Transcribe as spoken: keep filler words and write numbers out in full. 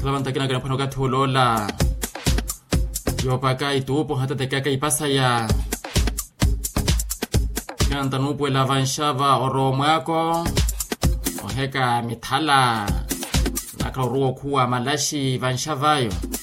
Tlabanta kina kana phanoka tholola. Yo paka itupo hata tekaka ipasa ya. Kanta nupo la vanshava oromo yako. Oheka mithala. Nakaruo kuwa malashi vanshavayo.